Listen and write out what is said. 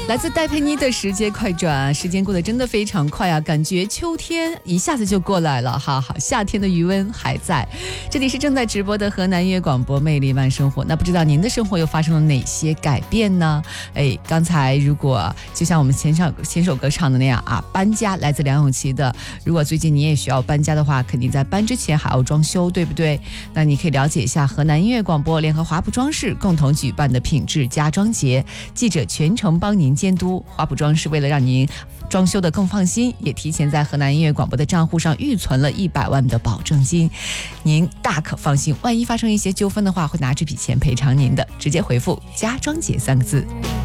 来自戴佩妮的时间快转，时间过得真的非常快啊，感觉秋天一下子就过来了，哈哈，夏天的余温还在。这里是正在直播的河南音乐广播魅力慢生活，那不知道您的生活又发生了哪些改变呢？刚才如果就像我们前首歌唱的那样啊，搬家，来自梁咏琪的，如果最近你也需要搬家的话，肯定在搬之前还要装修，对不对？那你可以了解一下河南音乐广播联合华普装饰共同举办的品质家装节，记者全程帮您监督。华普装饰为了让您装修的更放心，也提前在河南音乐广播的账户上预存了100万的保证金，您大可放心，万一发生一些纠纷的话，会拿这笔钱赔偿您的。直接回复家装节3个字。